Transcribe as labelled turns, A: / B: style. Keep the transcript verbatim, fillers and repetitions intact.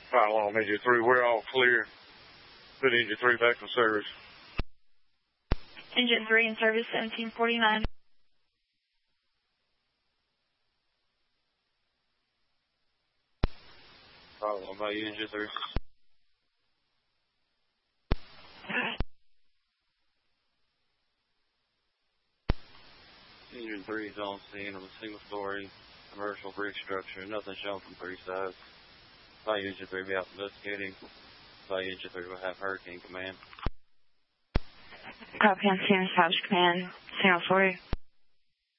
A: File on engine three, we're all clear. Put engine three back in service.
B: Engine three in service, seventeen forty-nine.
A: File on by you, engine three. Engine three is on scene of a single-story commercial brick structure. Nothing shown from three sides. By engine three, be out investigating. By engine three, we'll have Hurricane Command.
B: Copy on Sierra South Command, Signal four.